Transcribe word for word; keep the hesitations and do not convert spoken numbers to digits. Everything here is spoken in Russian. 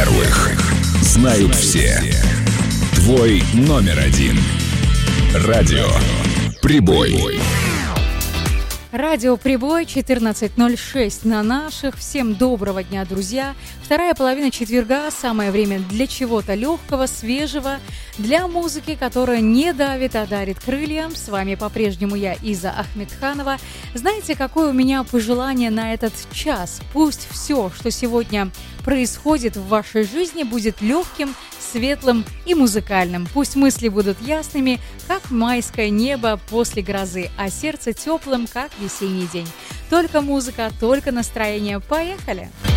первых. Знают все. Твой номер один. Радио «Прибой». Радио «Прибой», четырнадцать ноль шесть на наших. Всем доброго дня, друзья. Вторая половина четверга, самое время для чего-то легкого, свежего, для музыки, которая не давит, а дарит крыльям. С вами по-прежнему я, Иза Ахмедханова. Знаете, какое у меня пожелание на этот час? Пусть все, что сегодня происходит в вашей жизни, будет легким, светлым и музыкальным. Пусть мысли будут ясными, как майское небо после грозы, а сердце теплым, как весенний день. Только музыка, только настроение. Поехали!